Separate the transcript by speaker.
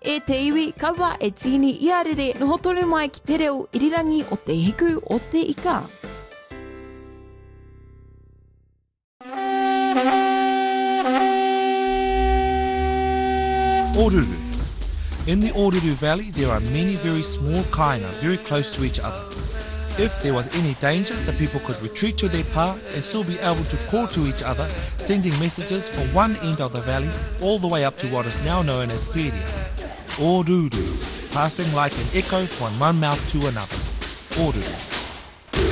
Speaker 1: e te iwi kawa e tini ia rere noho tonu mai ki te reo irirangi o te hiku o te ika.
Speaker 2: Oruru. In the Oruru Valley, there are many very small kainga very close to each other. If there was any danger, the people could retreat to their pa and still be able to call to each other, sending messages from one end of the valley all the way up to what is now known as Peria. Oruru, passing like an echo from one mouth to another. Oruru.